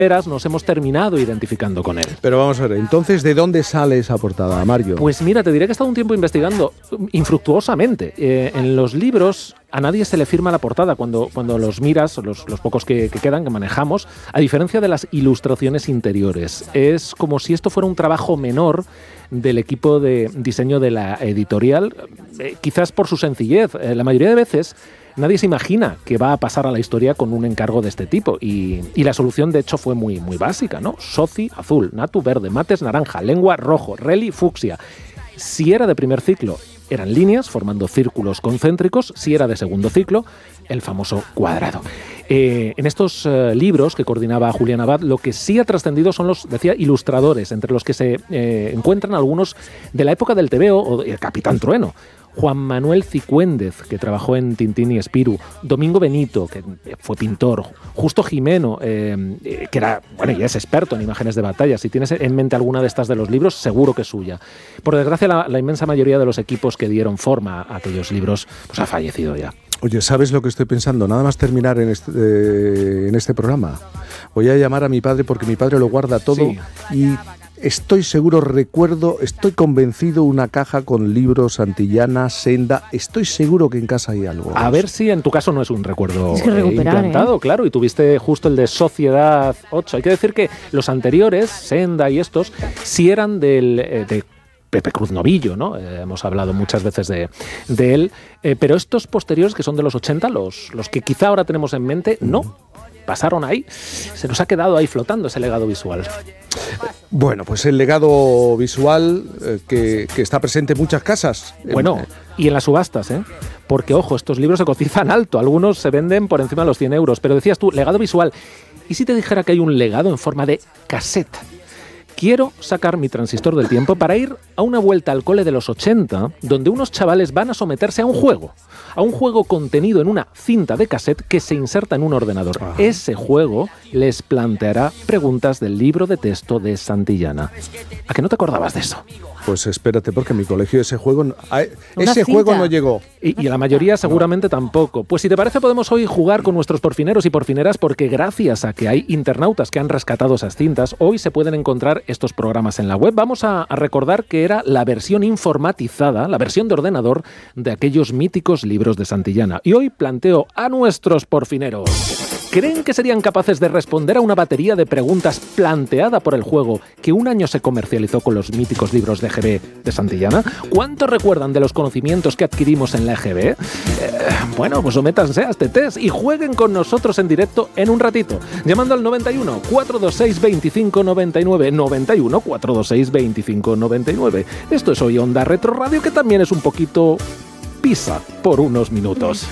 nos hemos terminado identificando con él. Pero vamos a ver, entonces, ¿de dónde sale esa portada, Mario? Pues mira, te diré que he estado un tiempo investigando infructuosamente. En los libros a nadie se le firma la portada cuando los miras, los pocos que quedan, que manejamos, a diferencia de las ilustraciones interiores. Es como si esto fuera un trabajo menor del equipo de diseño de la editorial, quizás por su sencillez. La mayoría de veces nadie se imagina que va a pasar a la historia con un encargo de este tipo y la solución de hecho fue muy básica, ¿no? Soci azul, Natu verde, Mates naranja, Lengua rojo, Reli fucsia. Si era de primer ciclo, eran líneas formando círculos concéntricos. Si era de segundo ciclo, el famoso cuadrado. En estos libros que coordinaba Julián Abad, lo que sí ha trascendido son los, decía, ilustradores, entre los que se encuentran algunos de la época del TVO o el Capitán Trueno. Juan Manuel Cicuéndez, que trabajó en Tintín y Spirou, Domingo Benito, que fue pintor, Justo Jimeno, que era, bueno, ya es experto en imágenes de batalla. Si tienes en mente alguna de estas de los libros, seguro que es suya. Por desgracia, la inmensa mayoría de los equipos que dieron forma a aquellos libros pues ha fallecido ya. Oye, ¿sabes lo que estoy pensando? Nada más terminar en este programa, voy a llamar a mi padre porque mi padre lo guarda todo, sí. Y estoy seguro, estoy convencido, una caja con libros, Santillana, Senda. Estoy seguro que en casa hay algo. A ver si en tu caso no es un recuerdo implantado, claro, y tuviste justo el de Sociedad 8. Hay que decir que los anteriores, Senda y estos, sí eran de Pepe Cruz Novillo, ¿no? Hemos hablado muchas veces de él, pero estos posteriores, que son de los 80, los que quizá ahora tenemos en mente, no. Pasaron ahí, se nos ha quedado ahí flotando ese legado visual. Bueno, pues el legado visual que está presente en muchas casas. Bueno, y en las subastas, porque ojo, estos libros se cotizan alto, algunos se venden por encima de los 100 euros, pero decías tú, legado visual. ¿Y si te dijera que hay un legado en forma de cassette? Quiero sacar mi transistor del tiempo para ir a una vuelta al cole de los 80, donde unos chavales van a someterse a un juego contenido en una cinta de cassette que se inserta en un ordenador. Ajá. Ese juego les planteará preguntas del libro de texto de Santillana. ¿A qué no te acordabas de eso? Pues espérate, porque en mi colegio ese juego no llegó. Y a la mayoría seguramente tampoco. Pues si te parece, podemos hoy jugar con nuestros porfineros y porfineras, porque gracias a que hay internautas que han rescatado esas cintas, hoy se pueden encontrar estos programas en la web. Vamos a recordar que era la versión informatizada, la versión de ordenador de aquellos míticos libros de Santillana. Y hoy planteo a nuestros porfineros: ¿creen que serían capaces de responder a una batería de preguntas planteada por el juego que un año se comercializó con los míticos libros de EGB de Santillana? ¿Cuánto recuerdan de los conocimientos que adquirimos en la EGB? Bueno, pues sométanse a este test y jueguen con nosotros en directo en un ratito, llamando al 91 426 2599, 91 426 2599. Esto es hoy Onda Retro Radio, que también es un poquito pisa por unos minutos.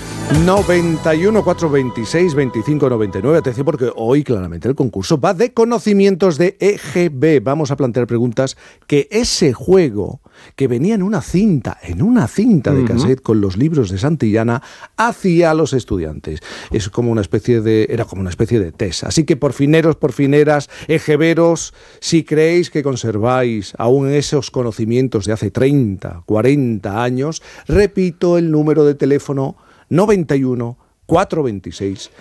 91 426 2599. Atención, porque hoy claramente el concurso va de conocimientos de EGB. Vamos a plantear preguntas que ese juego, que venía en una cinta de cassette con los libros de Santillana, hacía a los estudiantes. Era como una especie de test. Así que porfineros, porfineras, EGBeros, si creéis que conserváis aún esos conocimientos de hace 30, 40 años, repito el número de teléfono: 91 426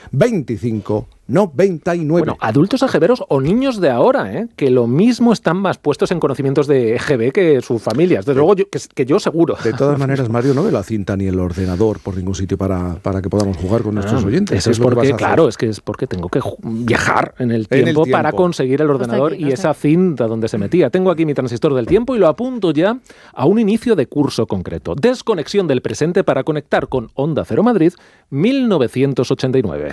2599. Bueno, adultos EGBeros o niños de ahora, que lo mismo están más puestos en conocimientos de EGB que sus familias. Desde luego, que yo seguro. De todas maneras, Mario, no ve la cinta ni el ordenador por ningún sitio para que podamos jugar con nuestros oyentes. Eso es porque, claro, es porque tengo que viajar en el tiempo para conseguir el ordenador y esa cinta donde se metía. Tengo aquí mi transistor del tiempo y lo apunto ya a un inicio de curso concreto. Desconexión del presente para conectar con Onda Cero Madrid, 1989.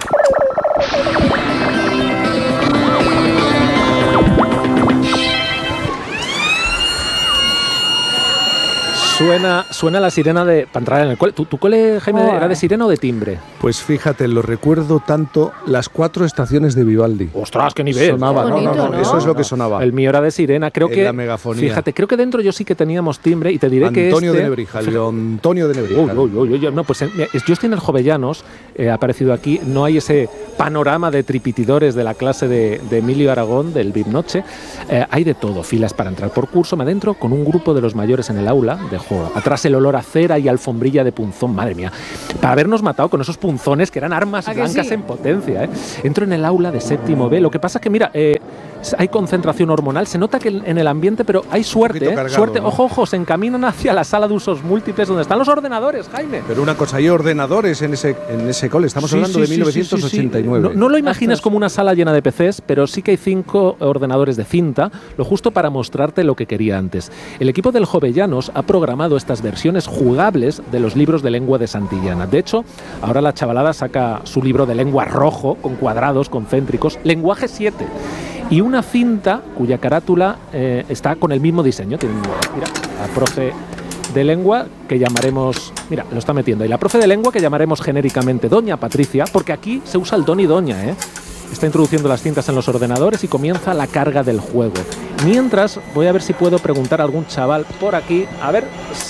Suena la sirena para entrar en el cole. ¿Tu cole, Jaime, era de sirena o de timbre? Pues fíjate, lo recuerdo tanto, las 4 estaciones de Vivaldi. ¡Ostras, qué nivel! Sonaba, bonito, no, eso es lo que sonaba. El mío era de sirena, creo que... la megafonía. Fíjate, creo que dentro yo sí que teníamos timbre y te diré que Antonio de Nebrija. No, pues yo estoy en el Jovellanos, ha aparecido aquí, no hay ese panorama de tripitidores de la clase de Emilio Aragón, del VIP Noche. Hay de todo, filas para entrar por curso. Me adentro con un grupo de los mayores en el aula, de abajo. Atrás el olor a cera y alfombrilla de punzón. Madre mía, para habernos matado con esos punzones que eran armas blancas en potencia, ¿eh? Entro en el aula de séptimo B. Lo que pasa es que, mira, hay concentración hormonal. Se nota que en el ambiente, pero hay suerte, cargado, suerte. ¿no? Ojo, ojo, se encaminan hacia la sala de usos múltiples donde están los ordenadores, Jaime. Pero una cosa, hay ordenadores en ese cole. Estamos hablando de 1989. No lo imagines como una sala llena de PCs, pero sí que hay 5 ordenadores de cinta, lo justo para mostrarte lo que quería antes. El equipo del Jovellanos ha programado estas versiones jugables de los libros de lengua de Santillana. De hecho, ahora la chavalada saca su libro de lengua rojo, con cuadrados concéntricos, lenguaje 7. Y una cinta cuya carátula está con el mismo diseño. Mira, la profe de lengua que llamaremos... Mira, lo está metiendo ahí. La profe de lengua que llamaremos genéricamente Doña Patricia, porque aquí se usa el don y doña, ¿eh? Está introduciendo las cintas en los ordenadores y comienza la carga del juego. Mientras, voy a ver si puedo preguntar a algún chaval por aquí, a ver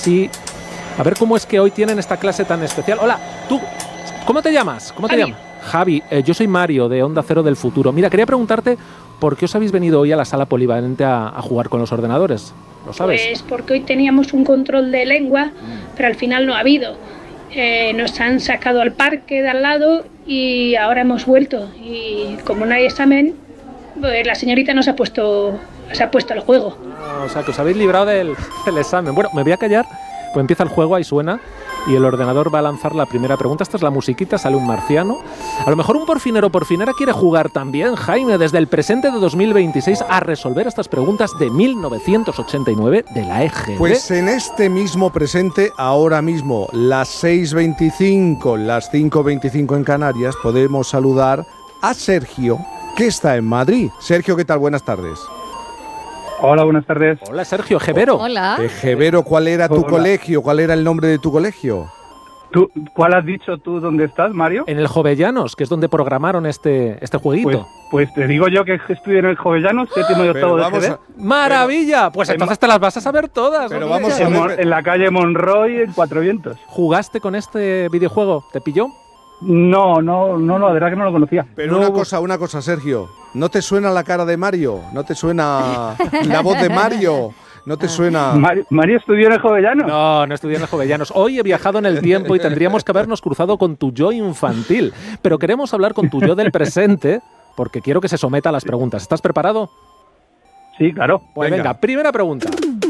cómo es que hoy tienen esta clase tan especial. Hola, tú, ¿cómo te llamas? ¿Cómo te llamas? Javi, yo soy Mario de Onda Cero del Futuro. Mira, quería preguntarte por qué os habéis venido hoy a la sala polivalente a jugar con los ordenadores. ¿Lo sabes? Pues porque hoy teníamos un control de lengua, pero al final no ha habido. Nos han sacado al parque de al lado y ahora hemos vuelto. Y como no hay examen, pues la señorita se ha puesto al juego. O sea, que os habéis librado del examen. Bueno, me voy a callar, pues empieza el juego, ahí suena, y el ordenador va a lanzar la primera pregunta. Esta es la musiquita, sale un marciano. A lo mejor un porfinero o porfinera quiere jugar también, Jaime, desde el presente de 2026 a resolver estas preguntas de 1989 de la EGB. Pues en este mismo presente, ahora mismo, las 6:25, las 5:25 en Canarias, podemos saludar a Sergio, que está en Madrid. Sergio, ¿qué tal? Buenas tardes. Hola, buenas tardes. Hola, Sergio Egevero. Hola. Egevero, ¿cuál era tu colegio? ¿Cuál era el nombre de tu colegio? ¿Cuál has dicho tú dónde estás, Mario? En el Jovellanos, que es donde programaron este jueguito. Pues te digo yo que estudié en el Jovellanos, séptimo y octavo de GB. ¡Maravilla! Pues entonces te las vas a saber todas. Pero hombre. vamos a ver. En la calle Monroy, en Cuatro Vientos. ¿Jugaste con este videojuego? ¿Te pilló? No, la verdad que no lo conocía. Pero una cosa, Sergio. ¿No te suena la cara de Mario? ¿No te suena la voz de Mario? ¿No te suena...? ¿Mario estudió en el Jovellanos? No estudié en el Jovellanos. Hoy he viajado en el tiempo y tendríamos que habernos cruzado con tu yo infantil. Pero queremos hablar con tu yo del presente porque quiero que se someta a las preguntas. ¿Estás preparado? Sí, claro. Pues venga, primera pregunta.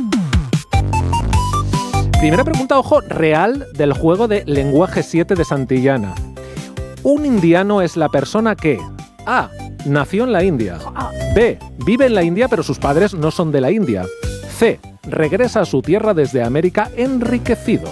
Primera pregunta, ojo, real del juego de lenguaje 7 de Santillana. Un indiano es la persona que A. Nació en la India. B. Vive en la India pero sus padres no son de la India. C. Regresa a su tierra desde América enriquecido.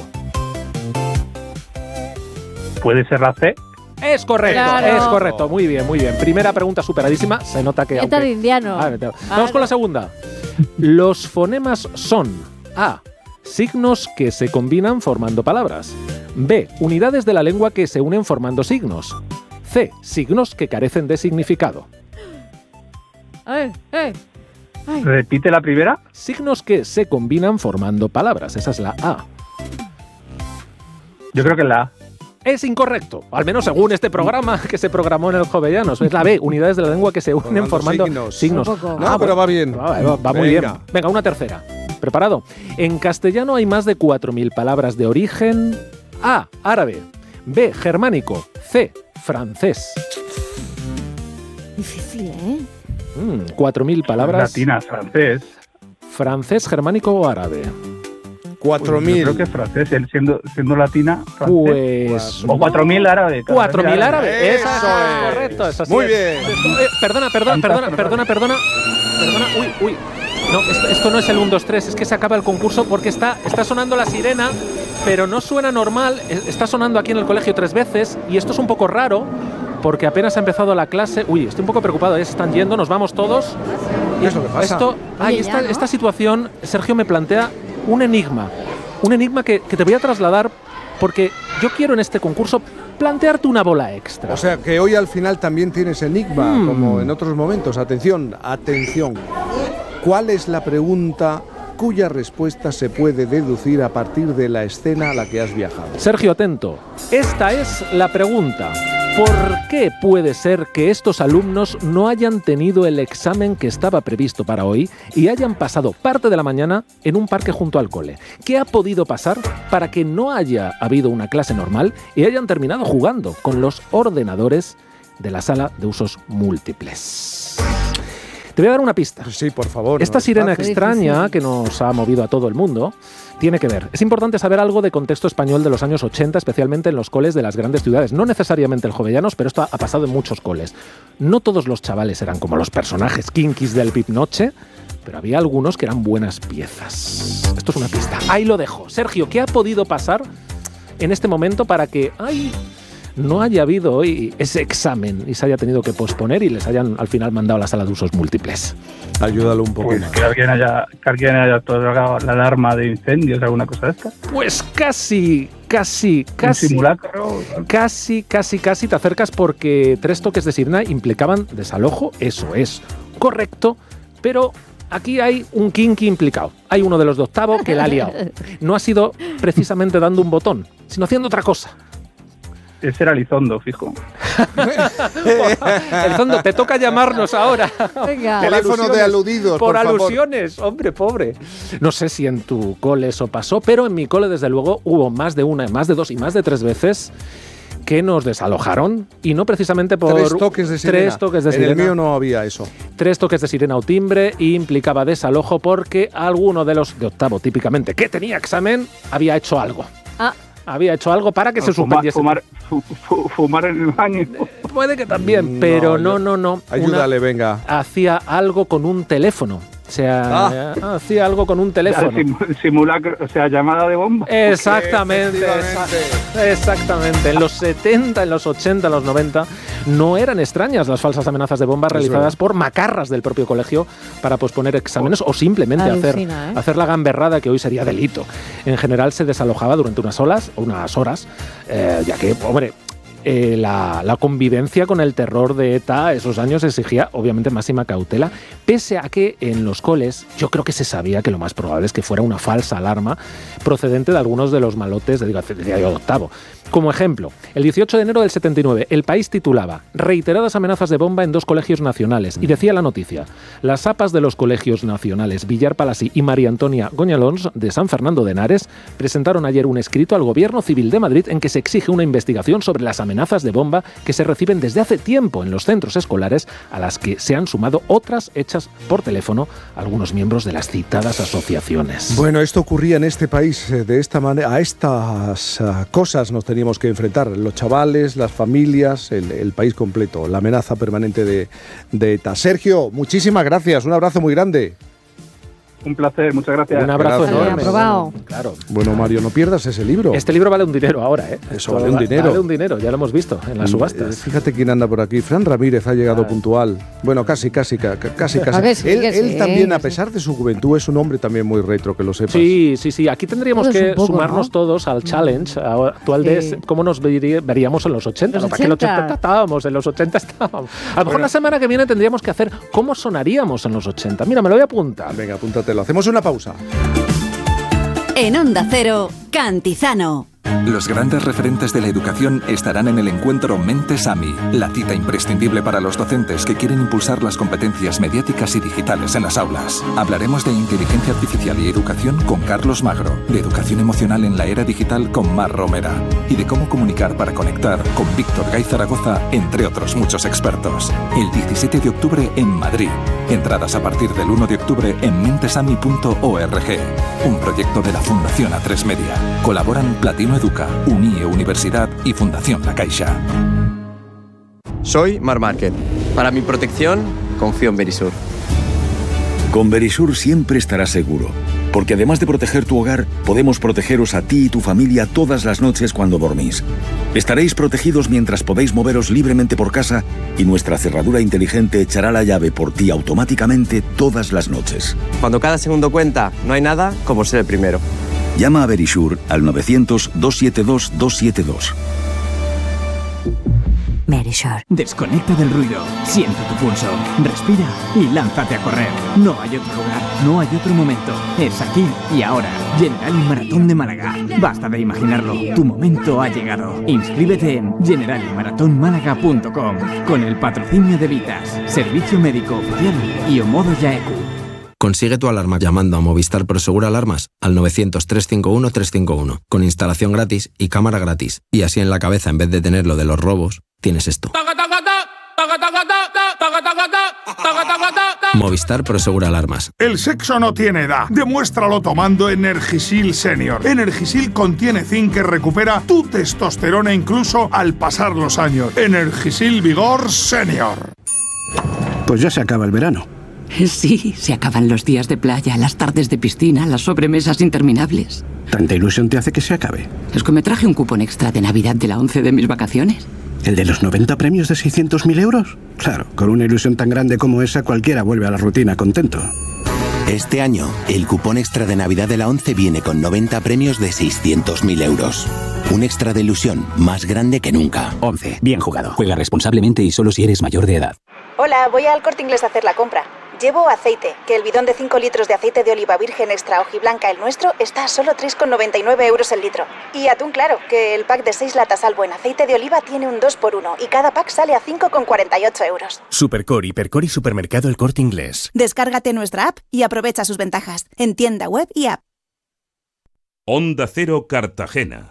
¿Puede ser la C? Es correcto, Claro. es correcto. Muy bien, muy bien. Primera pregunta superadísima. Se nota que... Neta de indiano. Vamos con la segunda. Los fonemas son A. Signos que se combinan formando palabras. B. Unidades de la lengua que se unen formando signos. C. Signos que carecen de significado. Ay. ¿Repite la primera? Signos que se combinan formando palabras. Esa es la A. Yo creo que es la A. Es incorrecto, al menos según este programa que se programó en el Jovellanos. Es la B, unidades de la lengua que se unen formando signos. Tampoco. No, pero va bien. Va muy bien. Venga, una tercera. ¿Preparado? En castellano hay más de 4.000 palabras de origen A. Árabe. B. Germánico. C. Francés. Difícil, ¿eh? 4.000 palabras. Latina, francés. Francés, germánico o árabe. 4.000. Yo creo que es francés, él siendo latina, francés. Pues... O 4.000 árabe. 4.000 árabe. Eso Esa es. correcto. Eso sí Muy es. bien. Perdona. Uy. No, esto no es el 1, 2, 3. Es que se acaba el concurso porque está sonando la sirena, pero no suena normal. Está sonando aquí en el colegio 3 veces y esto es un poco raro porque apenas ha empezado la clase. Uy, estoy un poco preocupado. Ya se están yendo, nos vamos todos. ¿Qué es lo que pasa? Oye, ya, ¿no? Esta situación, Sergio, me plantea un enigma. Un enigma que te voy a trasladar porque yo quiero en este concurso plantearte una bola extra. O sea, que hoy al final también tienes enigma, como en otros momentos. Atención. ¿Cuál es la pregunta cuya respuesta se puede deducir a partir de la escena a la que has viajado? Sergio, atento. Esta es la pregunta. ¿Por qué puede ser que estos alumnos no hayan tenido el examen que estaba previsto para hoy y hayan pasado parte de la mañana en un parque junto al cole? ¿Qué ha podido pasar para que no haya habido una clase normal y hayan terminado jugando con los ordenadores de la sala de usos múltiples? Te voy a dar una pista. Sí, por favor. Esta sirena fácil. extraña que nos ha movido a todo el mundo tiene que ver. Es importante saber algo de contexto español de los años 80, especialmente en los coles de las grandes ciudades. No necesariamente el Jovellanos, pero esto ha pasado en muchos coles. No todos los chavales eran como los personajes kinkis del Pip Noche, pero había algunos que eran buenas piezas. Esto es una pista. Ahí lo dejo. Sergio, ¿qué ha podido pasar en este momento para que no haya habido hoy ese examen y se haya tenido que posponer y les hayan al final mandado a la sala de usos múltiples? Ayúdalo un poco más. Que alguien haya otorgado la alarma de incendios, alguna cosa de esta. Pues casi. Un simulacro. Casi te acercas porque 3 toques de sirena implicaban desalojo, eso es correcto, pero aquí hay un kinky implicado. Hay uno de los de octavo que la ha liado. No ha sido precisamente dando un botón, sino haciendo otra cosa. Ese era Elizondo, fijo. Elizondo, te toca llamarnos ahora. Venga. Teléfono de aludidos, por favor. alusiones, hombre, pobre. No sé si en tu cole eso pasó, pero en mi cole, desde luego, hubo más de una, más de 2 y más de 3 veces que nos desalojaron, y no precisamente por 3 toques de sirena. 3 toques de sirena. En el mío no había eso. 3 toques de sirena o timbre, y implicaba desalojo porque alguno de los de octavo, típicamente, que tenía examen, había hecho algo. Había hecho algo para que se suspendiese. Fumar en el baño. Puede que también, pero no. Ayúdale, venga. Hacía algo con un teléfono. O sea, hacía algo con un teléfono. Simulacro, o sea, llamada de bomba. Exactamente. En los 70, en los 80, en los 90, no eran extrañas las falsas amenazas de bomba realizadas por macarras del propio colegio para posponer exámenes o simplemente hacer la gamberrada que hoy sería delito. En general se desalojaba durante unas horas, ya que, hombre, la convivencia con el terror de ETA esos años exigía obviamente máxima cautela, pese a que en los coles yo creo que se sabía que lo más probable es que fuera una falsa alarma procedente de algunos de los malotes de octavo. Como ejemplo, el 18 de enero del 79, El País titulaba reiteradas amenazas de bomba en 2 colegios nacionales, y decía la noticia: las APAs de los colegios nacionales Villar Palasí y María Antonia Goñalons de San Fernando de Henares presentaron ayer un escrito al Gobierno Civil de Madrid en que se exige una investigación sobre las amenazas de bomba que se reciben desde hace tiempo en los centros escolares, a las que se han sumado otras hechas por teléfono a algunos miembros de las citadas asociaciones. Bueno, esto ocurría en este país de esta manera. A estas cosas nos teníamos que enfrentar los chavales, las familias, el país completo, la amenaza permanente de ETA. Sergio, muchísimas gracias, un abrazo muy grande. Un placer, muchas gracias. Un abrazo enorme. Aprobado. Claro. Bueno, Mario, no pierdas ese libro. Este libro vale un dinero ahora, ¿eh? Eso vale un dinero. Vale un dinero, ya lo hemos visto en las subastas. Fíjate quién anda por aquí. Fran Ramírez ha llegado puntual. Bueno, casi. A ver, sí, él también, a pesar de su juventud, es un hombre también muy retro, que lo sepas. Sí. Aquí tendríamos Todos que un poco, sumarnos ¿no? todos al challenge actual de cómo nos veríamos en los 80. Los ¿No? Para que en los 80 80 estábamos, en los 80 estábamos. A lo mejor la semana que viene tendríamos que hacer cómo sonaríamos en los 80. Mira, me lo voy a apuntar. Venga, apúntatelo. Hacemos una pausa. En Onda Cero, Cantizano. Los grandes referentes de la educación estarán en el encuentro Mentes AMI, la cita imprescindible para los docentes que quieren impulsar las competencias mediáticas y digitales en las aulas. Hablaremos de inteligencia artificial y educación con Carlos Magro, de educación emocional en la era digital con Mar Romera, y de cómo comunicar para conectar con Víctor Gay Zaragoza, entre otros muchos expertos. El 17 de octubre en Madrid. Entradas a partir del 1 de octubre en mentesami.org. Un proyecto de la Fundación A3 Media. Colaboran Platino Educa, UNIE Universidad y Fundación La Caixa. Soy Marc Márquez. Para mi protección, confío en Verisur. Con Verisur siempre estarás seguro, porque además de proteger tu hogar, podemos protegeros a ti y tu familia todas las noches cuando dormís. Estaréis protegidos mientras podéis moveros libremente por casa, y nuestra cerradura inteligente echará la llave por ti automáticamente todas las noches. Cuando cada segundo cuenta, no hay nada como ser el primero. Llama a Verisur al 900-272-272. Merisure. Desconecta del ruido, siente tu pulso, respira y lánzate a correr. No hay otro lugar, no hay otro momento. Es aquí y ahora. Generali Maratón de Málaga. Basta de imaginarlo, tu momento ha llegado. Inscríbete en generaliMaratónMálaga.com con el patrocinio de Vitas, Servicio Médico Oficial y Omodo Yaeku. Consigue tu alarma llamando a Movistar Prosegur Alarmas al 900-351-351, con instalación gratis y cámara gratis. Y así en la cabeza, en vez de tener lo de los robos, tienes esto. Movistar Prosegur Alarmas. El sexo no tiene edad. Demuéstralo tomando Energisil Senior. Energisil contiene zinc que recupera tu testosterona incluso al pasar los años. Energisil Vigor Senior. Pues ya se acaba el verano. Sí, se acaban los días de playa, las tardes de piscina, las sobremesas interminables. ¿Tanta ilusión te hace que se acabe? Es que me traje un cupón extra de Navidad de la 11 de mis vacaciones. ¿El de los 90 premios de 600.000 euros? Claro, con una ilusión tan grande como esa, cualquiera vuelve a la rutina contento. Este año, el cupón extra de Navidad de la 11 viene con 90 premios de 600.000 euros. Un extra de ilusión más grande que nunca. 11. Bien jugado. Juega responsablemente y solo si eres mayor de edad. Hola, voy al Corte Inglés a hacer la compra. Llevo aceite, que el bidón de 5 litros de aceite de oliva virgen extra hojiblanca, el nuestro, está a solo 3,99 euros el litro. Y atún claro, que el pack de 6 latas Albo en aceite de oliva tiene un 2x1 y cada pack sale a 5,48 euros. Supercor, Hipercor y Supermercado El Corte Inglés. Descárgate nuestra app y aprovecha sus ventajas en tienda web y app. Onda Cero Cartagena.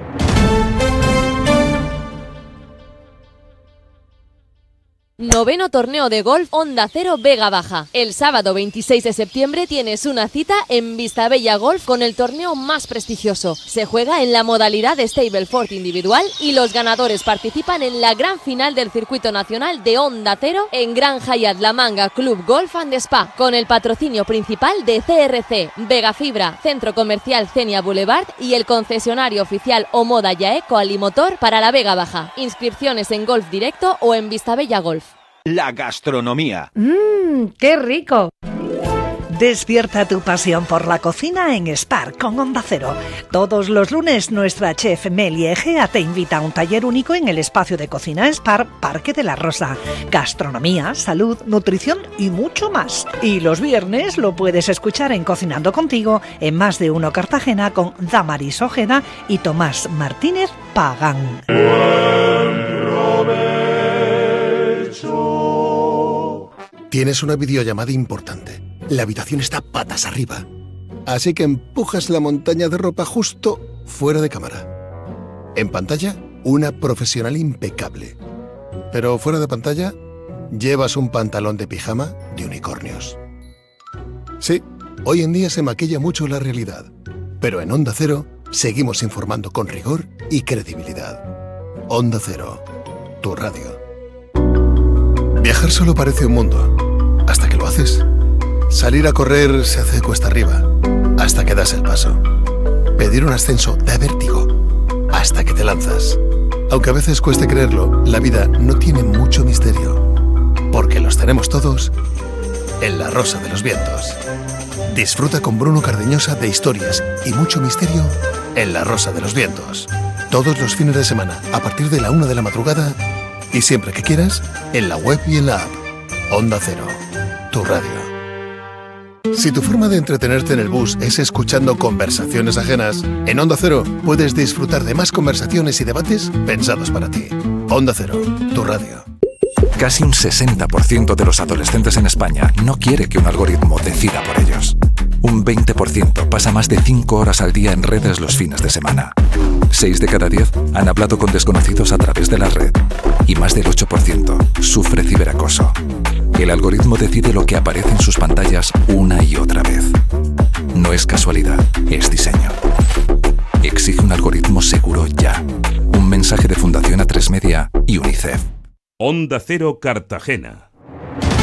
Noveno torneo de golf Onda Cero Vega Baja. El sábado 26 de septiembre tienes una cita en Vistabella Golf con el torneo más prestigioso. Se juega en la modalidad de Stableford individual y los ganadores participan en la gran final del circuito nacional de Onda Cero en Gran Hyatt La Manga Club Golf and Spa, con el patrocinio principal de CRC, Vega Fibra, Centro Comercial Cenia Boulevard y el concesionario oficial Omoda Yaeco Alimotor para la Vega Baja. Inscripciones en Golf Directo o en Vistabella Golf. La gastronomía. ¡Qué rico! Despierta tu pasión por la cocina en Spark con Onda Cero. Todos los lunes nuestra chef Meli Egea te invita a un taller único en el espacio de cocina Spark Parque de la Rosa. Gastronomía, salud, nutrición y mucho más. Y los viernes lo puedes escuchar en Cocinando Contigo en Más de Uno Cartagena con Damaris Ojeda y Tomás Martínez Pagán. Tienes una videollamada importante. La habitación está patas arriba. Así que empujas la montaña de ropa justo fuera de cámara. En pantalla, una profesional impecable. Pero fuera de pantalla, llevas un pantalón de pijama de unicornios. Sí, hoy en día se maquilla mucho la realidad. Pero en Onda Cero seguimos informando con rigor y credibilidad. Onda Cero, tu radio. Viajar solo parece un mundo, hasta que lo haces. Salir a correr se hace cuesta arriba, hasta que das el paso. Pedir un ascenso da vértigo, hasta que te lanzas. Aunque a veces cueste creerlo, la vida no tiene mucho misterio, porque los tenemos todos en La Rosa de los Vientos. Disfruta con Bruno Cardeñosa de historias y mucho misterio en La Rosa de los Vientos. Todos los fines de semana, a partir de la 1 de la madrugada, y siempre que quieras, en la web y en la app. Onda Cero, tu radio. Si tu forma de entretenerte en el bus es escuchando conversaciones ajenas, en Onda Cero puedes disfrutar de más conversaciones y debates pensados para ti. Onda Cero, tu radio. Casi un 60% de los adolescentes en España no quiere que un algoritmo decida por ellos. Un 20% pasa más de 5 horas al día en redes los fines de semana. 6 de cada 10 han hablado con desconocidos a través de la red. Y más del 8% sufre ciberacoso. El algoritmo decide lo que aparece en sus pantallas una y otra vez. No es casualidad, es diseño. Exige un algoritmo seguro ya. Un mensaje de Fundación A3 Media y UNICEF. Onda Cero Cartagena.